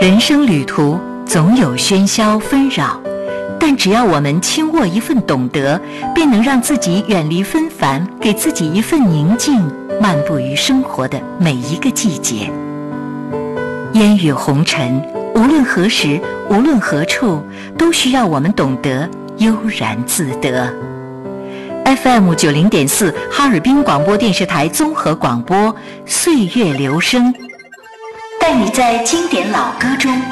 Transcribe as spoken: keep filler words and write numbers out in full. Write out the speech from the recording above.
人生旅途总有喧嚣纷扰，但只要我们轻握一份懂得，便能让自己远离纷繁，给自己一份宁静，漫步于生活的每一个季节。烟雨红尘，无论何时，无论何处，都需要我们懂得悠然自得。F M 九零点四，哈尔滨广播电视台综合广播，岁月留声，带你在经典老歌中